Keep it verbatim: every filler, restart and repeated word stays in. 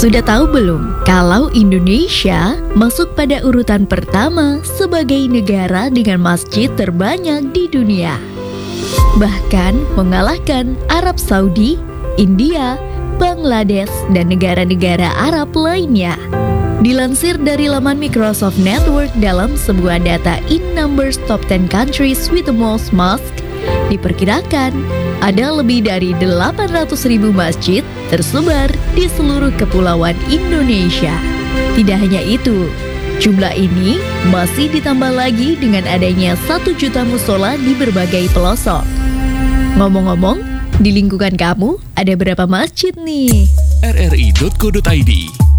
Sudah tahu belum kalau Indonesia masuk pada urutan pertama sebagai negara dengan masjid terbanyak di dunia? Bahkan mengalahkan Arab Saudi, India, Bangladesh, dan negara-negara Arab lainnya. Dilansir dari laman Microsoft Network dalam sebuah data in numbers top ten countries with the most mosque, diperkirakan ada lebih dari delapan ratus ribu masjid tersebar di seluruh kepulauan Indonesia. Tidak hanya itu, jumlah ini masih ditambah lagi dengan adanya satu juta musola di berbagai pelosok. Ngomong-ngomong, di lingkungan kamu ada berapa masjid nih? r r i titik co titik i d